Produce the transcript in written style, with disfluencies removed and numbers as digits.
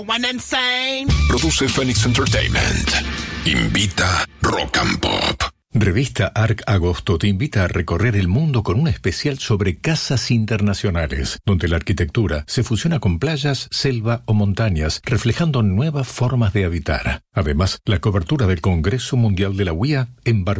Produce Phoenix Entertainment. Invita Rock and Pop. Revista ARC Agosto te invita a recorrer el mundo con un especial sobre casas internacionales, donde la arquitectura se fusiona con playas, selva o montañas, reflejando nuevas formas de habitar. Además, la cobertura del Congreso Mundial de la UIA en Barcelona.